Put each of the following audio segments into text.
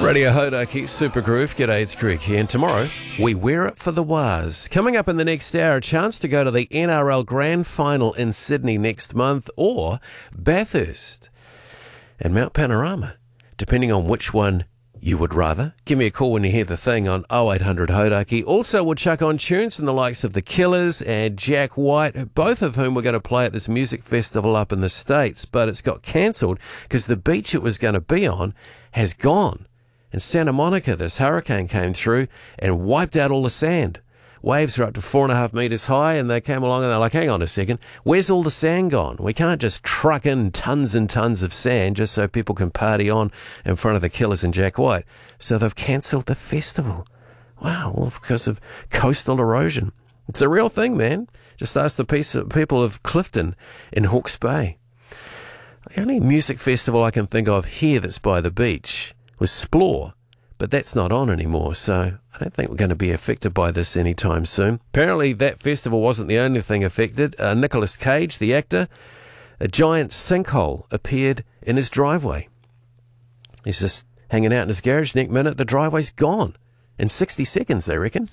Radio Hodaki, Super Groove, g'day, it's Greg here, and tomorrow we wear it for the Waz. Coming up in the next hour, a chance to go to the NRL Grand Final in Sydney next month, or Bathurst and Mount Panorama, depending on which one you would rather. Give me a call when you hear the thing on 0800 Hodaki. Also, we'll chuck on tunes from the likes of The Killers and Jack White, both of whom were going to play at this music festival up in the States, but it's got cancelled because the beach it was going to be on has gone. In Santa Monica, this hurricane came through and wiped out all the sand. Waves are up to 4.5 metres high, and they came along and they're like, hang on a second, where's all the sand gone? We can't just truck in tons and tons of sand just so people can party on in front of The Killers and Jack White. So they've cancelled the festival. Wow, well, because of coastal erosion. It's a real thing, man. Just ask the people of Clifton in Hawke's Bay. The only music festival I can think of here that's by the beach was Splore, but that's not on anymore, so I don't think we're going to be affected by this anytime soon. Apparently that festival wasn't the only thing affected. Nicolas Cage, the actor, a giant sinkhole appeared in his driveway. He's just hanging out in his garage. Next minute, the driveway's gone. In 60 seconds, they reckon.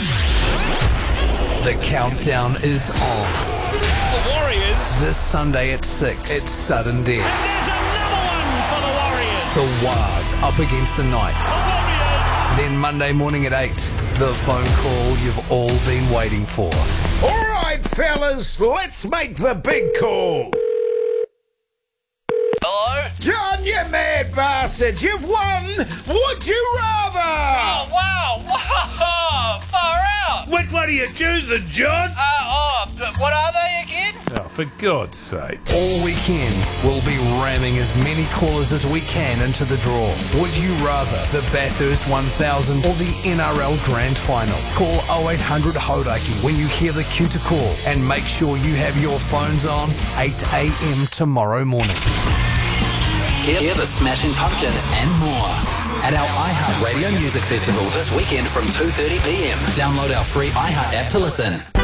The countdown is on. The Warriors. This Sunday at 6, it's sudden death. And there's another one for the Warriors. The Waz up against the Knights. The Warriors. Then Monday morning at 8, the phone call you've all been waiting for. All right, fellas, let's make the big call. Hello? John, you mad bastard, you've won. Would you rather? Oh, wow. Wow. Far out. Which one are you choosing, John? What are they again? Oh, for God's sake. All weekend, we'll be ramming as many callers as we can into the draw. Would you rather the Bathurst 1000 or the NRL Grand Final? Call 0800 Hodaki when you hear the cue to call, and make sure you have your phones on 8 a.m. tomorrow morning. Hear the Smashing Pumpkins and more at our iHeart Radio Music Festival this weekend from 2:30 p.m. Download our free iHeart app to listen.